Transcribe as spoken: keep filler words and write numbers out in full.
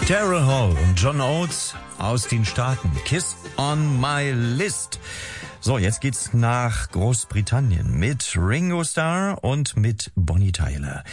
Daryl Hall und John Oates aus den Staaten. Kiss on my list. So, jetzt geht's nach Großbritannien mit Ringo Starr und mit Bonnie Tyler.